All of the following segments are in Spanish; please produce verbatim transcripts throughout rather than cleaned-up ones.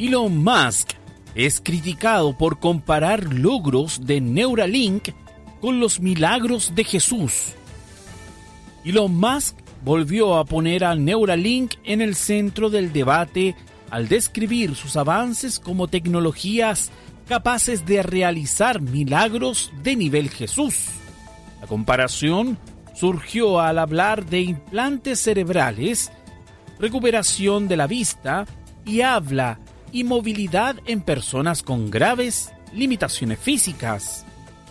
Elon Musk es criticado por comparar logros de Neuralink con los milagros de Jesús. Elon Musk volvió a poner a Neuralink en el centro del debate al describir sus avances como tecnologías capaces de realizar milagros de nivel Jesús. La comparación surgió al hablar de implantes cerebrales, recuperación de la vista y habla y movilidad en personas con graves limitaciones físicas.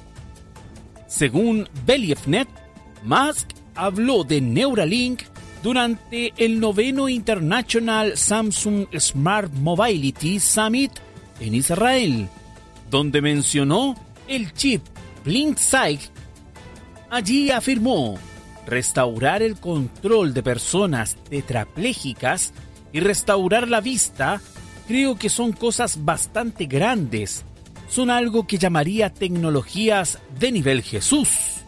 Según Believnet, Musk habló de Neuralink durante el noveno International Samsung Smart Mobility Summit en Israel, donde mencionó el chip BlinkSight. Allí afirmó: restaurar el control de personas tetraplégicas y restaurar la vista, creo que son cosas bastante grandes. Son algo que llamaría tecnologías de nivel Jesús.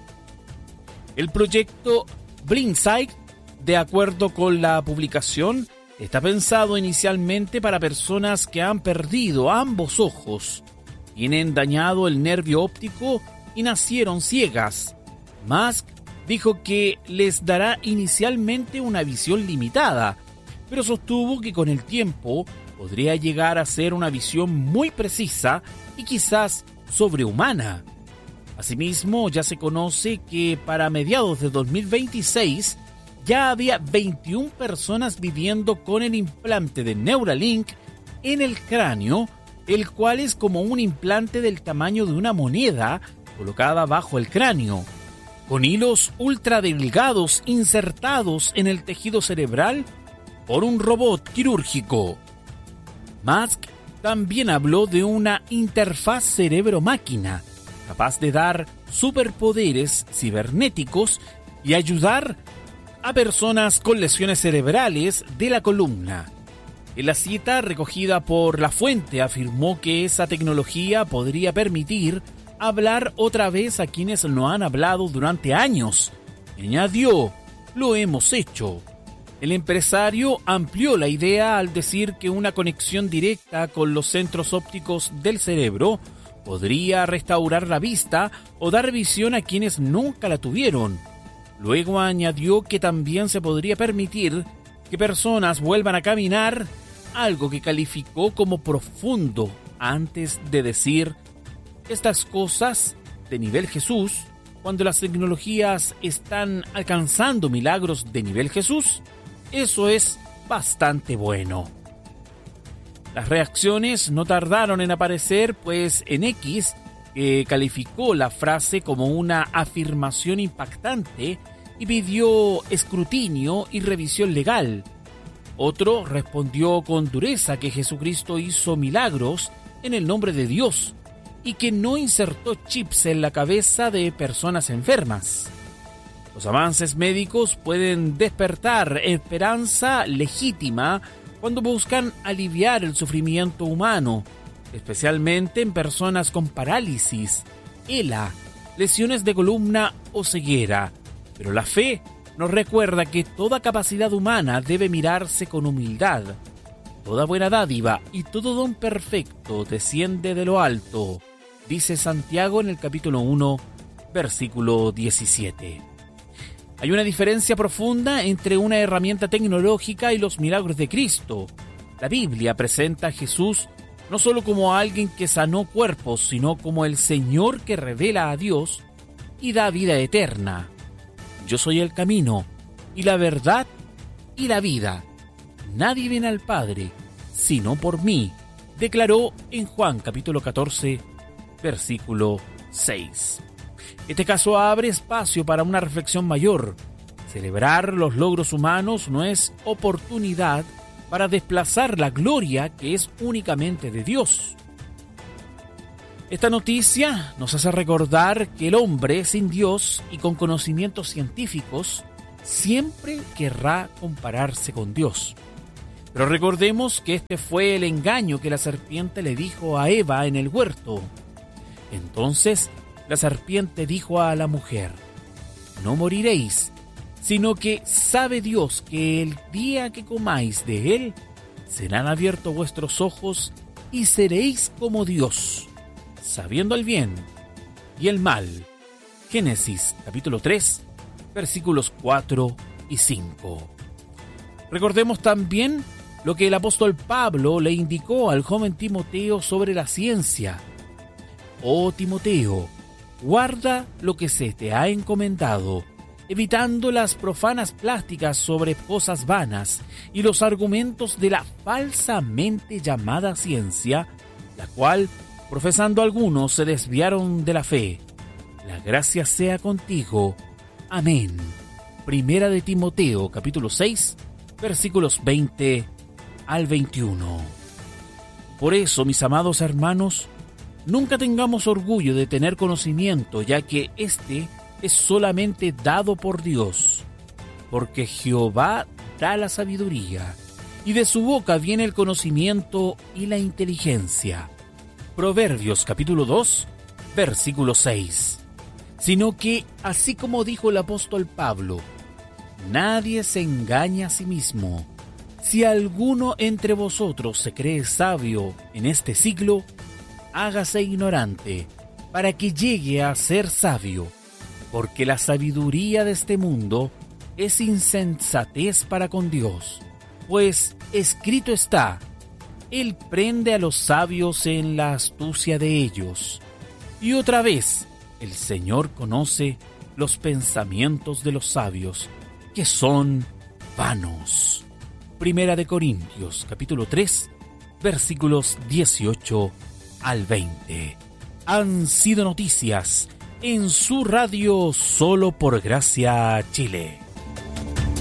El proyecto BlinkSight, de acuerdo con la publicación, está pensado inicialmente para personas que han perdido ambos ojos, tienen dañado el nervio óptico y nacieron ciegas. Musk dijo que les dará inicialmente una visión limitada, pero sostuvo que con el tiempo podría llegar a ser una visión muy precisa y quizás sobrehumana. Asimismo, ya se conoce que para mediados de dos mil veintiséis ya había veintiuna personas viviendo con el implante de Neuralink en el cráneo, el cual es como un implante del tamaño de una moneda colocada bajo el cráneo, con hilos ultra delgados insertados en el tejido cerebral por un robot quirúrgico. Musk también habló de una interfaz cerebro-máquina capaz de dar superpoderes cibernéticos y ayudar a personas con lesiones cerebrales de la columna. En la cita recogida por La Fuente afirmó que esa tecnología podría permitir hablar otra vez a quienes no han hablado durante años. Y añadió: lo hemos hecho. El empresario amplió la idea al decir que una conexión directa con los centros ópticos del cerebro podría restaurar la vista o dar visión a quienes nunca la tuvieron. Luego añadió que también se podría permitir que personas vuelvan a caminar, algo que calificó como profundo antes de decir: estas cosas de nivel Jesús, cuando las tecnologías están alcanzando milagros de nivel Jesús, eso es bastante bueno. Las reacciones no tardaron en aparecer, pues en X, que calificó la frase como una afirmación impactante y pidió escrutinio y revisión legal. Otro respondió con dureza que Jesucristo hizo milagros en el nombre de Dios y que no insertó chips en la cabeza de personas enfermas. Los avances médicos pueden despertar esperanza legítima cuando buscan aliviar el sufrimiento humano, especialmente en personas con parálisis, E L A, lesiones de columna o ceguera. Pero la fe nos recuerda que toda capacidad humana debe mirarse con humildad. Toda buena dádiva y todo don perfecto desciende de lo alto, dice Santiago en el capítulo uno, versículo diecisiete. Hay una diferencia profunda entre una herramienta tecnológica y los milagros de Cristo. La Biblia presenta a Jesús no solo como alguien que sanó cuerpos, sino como el Señor que revela a Dios y da vida eterna. Yo soy el camino, y la verdad, y la vida. Nadie viene al Padre, sino por mí, declaró en Juan capítulo catorce, versículo seis. Este caso abre espacio para una reflexión mayor. Celebrar los logros humanos no es oportunidad para desplazar la gloria que es únicamente de Dios. Esta noticia nos hace recordar que el hombre sin Dios y con conocimientos científicos siempre querrá compararse con Dios. Pero recordemos que este fue el engaño que la serpiente le dijo a Eva en el huerto. Entonces la serpiente dijo a la mujer: no moriréis, sino que sabe Dios que el día que comáis de él, serán abiertos vuestros ojos y seréis como Dios, sabiendo el bien y el mal. Génesis capítulo tres, versículos cuatro y cinco. Recordemos también lo que el apóstol Pablo le indicó al joven Timoteo sobre la ciencia. Oh Timoteo, guarda lo que se te ha encomendado, evitando las profanas plásticas sobre cosas vanas y los argumentos de la falsamente llamada ciencia, la cual, profesando algunos, se desviaron de la fe. La gracia sea contigo. Amén. Primera de Timoteo, capítulo seis, versículos veinte al veintiuno. Por eso, mis amados hermanos, nunca tengamos orgullo de tener conocimiento, ya que éste es solamente dado por Dios, porque Jehová da la sabiduría, y de su boca viene el conocimiento y la inteligencia. Proverbios capítulo dos, versículo seis. Sino que, así como dijo el apóstol Pablo, nadie se engaña a sí mismo. Si alguno entre vosotros se cree sabio en este siglo, hágase ignorante, para que llegue a ser sabio, porque la sabiduría de este mundo es insensatez para con Dios. Pues escrito está, Él prende a los sabios en la astucia de ellos. Y otra vez, el Señor conoce los pensamientos de los sabios, que son vanos. Primera de Corintios, capítulo tres, versículos dieciocho al veinte. Han sido noticias en su radio Solo por Gracia Chile.